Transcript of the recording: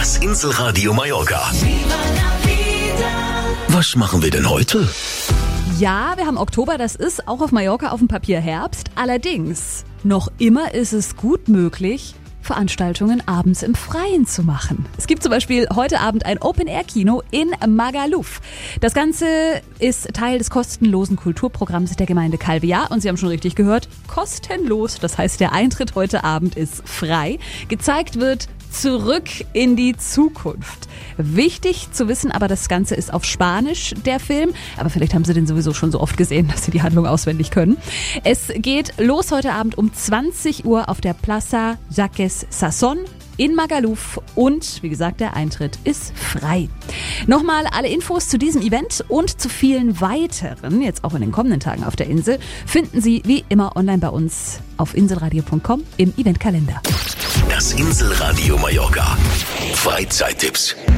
Das Inselradio Mallorca. Was machen wir denn heute? Ja, wir haben Oktober, das ist auch auf Mallorca auf dem Papier Herbst. Allerdings, noch immer ist es gut möglich, Veranstaltungen abends im Freien zu machen. Es gibt zum Beispiel heute Abend ein Open-Air-Kino in Magaluf. Das Ganze ist Teil des kostenlosen Kulturprogramms der Gemeinde Calvià und Sie haben schon richtig gehört, kostenlos. Das heißt, der Eintritt heute Abend ist frei. Gezeigt wird Zurück in die Zukunft. Wichtig zu wissen, aber das Ganze ist auf Spanisch, der Film. Aber vielleicht haben Sie den sowieso schon so oft gesehen, dass Sie die Handlung auswendig können. Es geht los heute Abend um 20 Uhr auf der Plaza Jacques Sasson in Magaluf und, wie gesagt, der Eintritt ist frei. Nochmal alle Infos zu diesem Event und zu vielen weiteren, jetzt auch in den kommenden Tagen auf der Insel, finden Sie wie immer online bei uns auf inselradio.com im Eventkalender. Das Inselradio Mallorca. Freizeittipps.